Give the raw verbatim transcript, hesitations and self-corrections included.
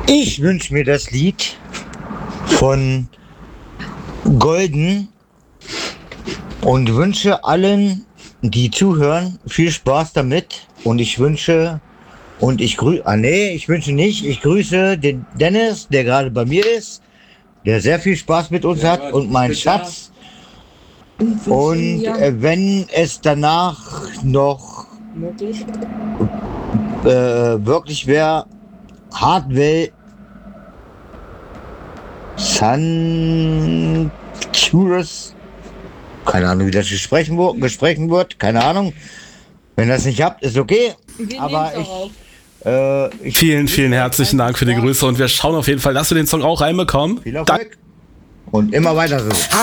Ich wünsche mir das Lied von Golden und wünsche allen, die zuhören, viel Spaß damit. Und ich wünsche und ich grüße, ah nee, ich wünsche nicht, ich grüße den Dennis, der gerade bei mir ist, der sehr viel Spaß mit uns ja, hat und meinen Schatz. Und äh, wenn es danach noch möglich äh, wirklich wäre, Hardwell Sun Curious, keine Ahnung, wie das gesprochen wird, gesprochen wird, keine Ahnung. Wenn ihr das nicht habt, ist okay. Wir aber ich, äh, ich Vielen, vielen herzlichen Dank für die Grüße und wir schauen auf jeden Fall, dass wir den Song auch reinbekommen. Viel Erfolg und immer weiter so.